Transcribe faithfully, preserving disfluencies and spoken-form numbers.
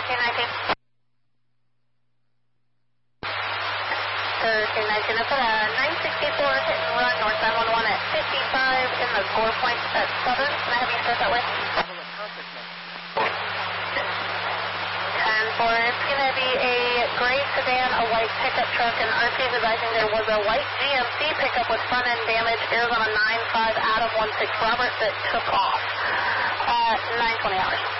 thirteen nineteen. thirteen nineteen, that's at a nine sixty-four, hit and run, north nine one one at fifty-five in the Gore Point at Southern. Can I have you start that way? ten four, it's going to be a gray sedan, a white pickup truck, and R P is advising there was a white G M C pickup with front end damage, Arizona nine five Adam one six Robert that took off at nine twenty hours.